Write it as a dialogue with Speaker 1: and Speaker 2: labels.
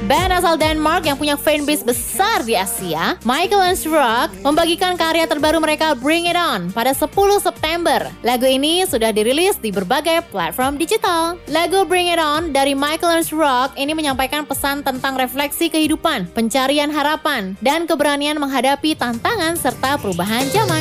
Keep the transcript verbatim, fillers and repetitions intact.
Speaker 1: Band asal Denmark yang punya fanbase besar di Asia, Michael Rock membagikan karya terbaru mereka Bring It On pada sepuluh September. Lagu ini sudah dirilis di berbagai platform digital. Lagu Bring It On dari Michael Rock ini menyampaikan pesan tentang refleksi kehidupan, pencarian harapan, dan keberanian menghadapi tantangan serta perubahan zaman.